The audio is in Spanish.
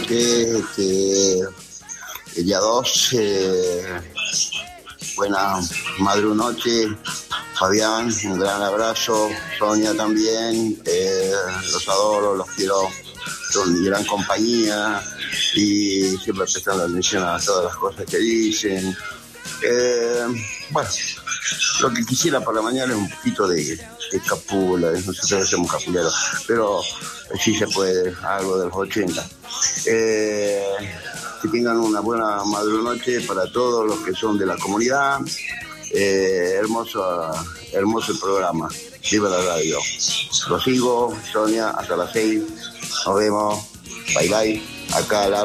contarte que el día 2, buena madre noche, Fabián, un gran abrazo, Sonia también, los adoro, los quiero, son mi gran compañía y siempre prestando atención a todas las cosas que dicen. Bueno, lo que quisiera para la mañana es un poquito de capula, nosotros hacemos capulero, pero sí se puede, algo de los 80. Que tengan una buena madrugada para todos los que son de la comunidad. Hermoso el programa. Viva la radio. Lo sigo, Sonia, hasta las 6. Nos vemos. Bye bye. Acá la